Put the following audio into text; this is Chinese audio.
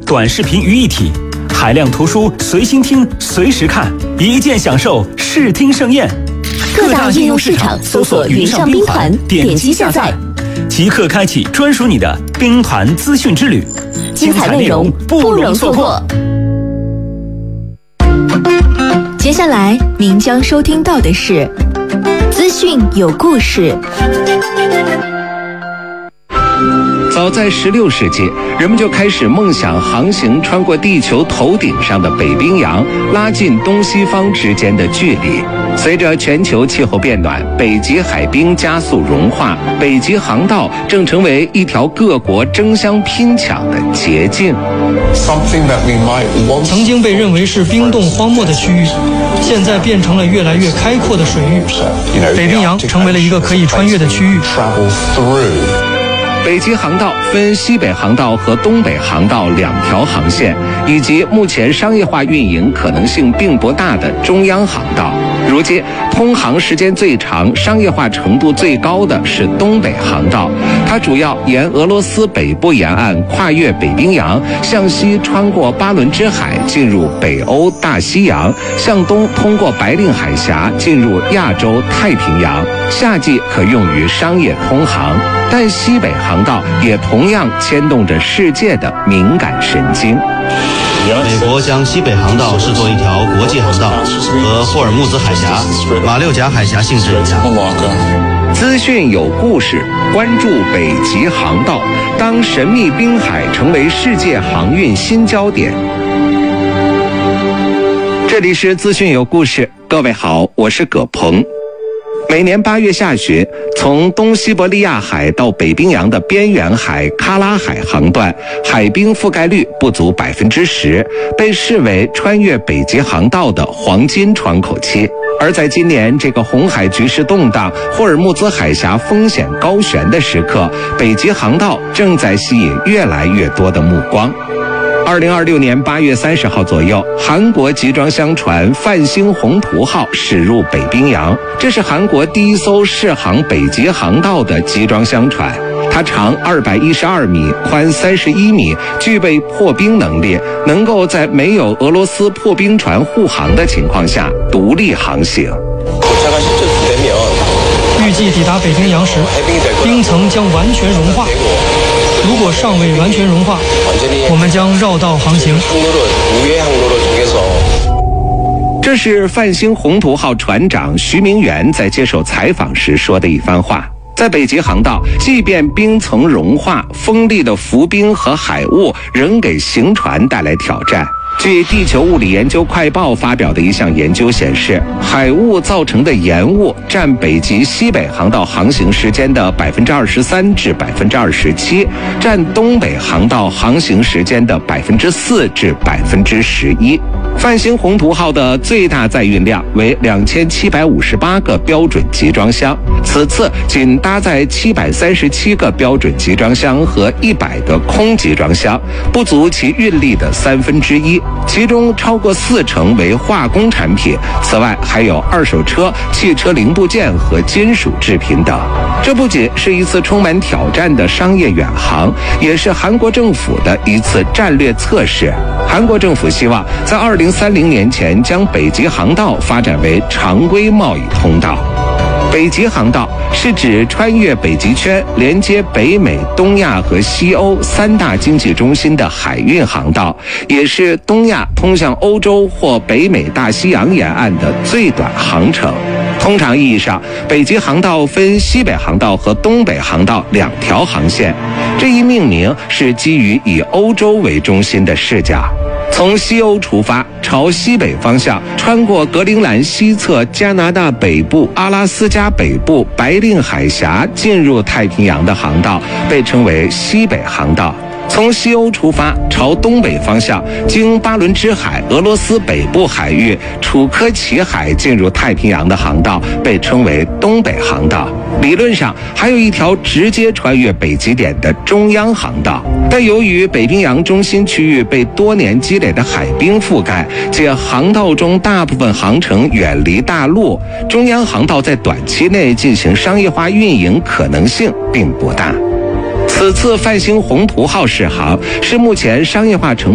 短视频于一体，海量图书随心听、随时看，一键享受视听盛宴。 各大应用市场搜索云上兵团，点击下载， 即刻开启专属你的兵团资讯之旅， 精彩内容不容错过。接下来您将收听到的是资讯有故事。 早在16世纪，人们就开始梦想航行穿过地球头顶上的北冰洋，拉近东西方之间的距离。随着全球气候变暖，北极海冰加速融化，北极航道正成为一条各国争相拼抢的捷径。 曾经被认为是冰冻荒漠的区域，现在变成了越来越开阔的水域。北冰洋成为了一个可以穿越的区域。 北极航道分西北航道和东北航道两条航线，以及目前商业化运营可能性并不大的中央航道。如今通航时间最长、商业化程度最高的是东北航道，它主要沿俄罗斯北部沿岸跨越北冰洋，向西穿过巴伦支海进入北欧大西洋，向东通过白令海峡进入亚洲太平洋，夏季可用于商业通航。但西北航道也同样牵动着世界的敏感神经。 美国将西北航道视作一条国际航道，和霍尔木兹海峡、马六甲海峡性质一样。 资讯有故事，关注北极航道，当神秘冰海成为世界航运新焦点。这里是资讯有故事，各位好，我是葛鹏。每年8月下旬，从东西伯利亚海到北冰洋的边缘海喀拉海航段，海冰覆盖率不足10%，被视为穿越北极航道的黄金窗口期。而在今年这个红海局势动荡、霍尔木兹海峡风险高悬的时刻，北极航道正在吸引越来越多的目光。2026年8月30号左右，韩国集装箱船泛星宏图号驶入北冰洋，这是韩国第一艘试航北极航道的集装箱船。它长212米，宽31米，具备破冰能力，能够在没有俄罗斯破冰船护航的情况下独立航行。 预计抵达北冰洋时，冰层将完全融化。如果尚未完全融化，我们将绕道航行。 这是泛星宏图号船长徐明元在接受采访时说的一番话。在北极航道，即便冰层融化，锋利的浮冰和海雾仍给行船带来挑战。据地球物理研究快报发表的一项研究显示，海雾造成的延误占北极西北航道航行时间的23%至27%，占东北航道航行时间的4%至11%。泛星宏图号的最大载运量为2758个标准集装箱，此次仅搭载737个标准集装箱和100个空集装箱，不足其运力的1/3，其中超过40%为化工产品，此外还有二手车、汽车零部件和金属制品等。这不仅是一次充满挑战的商业远航，也是韩国政府的一次战略测试。韩国政府希望在2030年前将北极航道发展为常规贸易通道。北极航道是指穿越北极圈，连接北美、东亚和西欧3大经济中心的海运航道，也是东亚通向欧洲或北美大西洋沿岸的最短航程。通常意义上，北极航道分西北航道和东北航道2条航线，这一命名是基于以欧洲为中心的视角。从西欧出发，朝西北方向穿过格陵兰西侧、加拿大北部、阿拉斯加北部、白令海峡进入太平洋的航道被称为西北航道。从西欧出发，朝东北方向，经巴伦支海、俄罗斯北部海域、楚科奇海进入太平洋的航道被称为东北航道。理论上还有一条直接穿越北极点的中央航道，但由于北冰洋中心区域被多年积累的海冰覆盖，且航道中大部分航程远离大陆，中央航道在短期内进行商业化运营可能性并不大。此次泛星宏图号试航是目前商业化程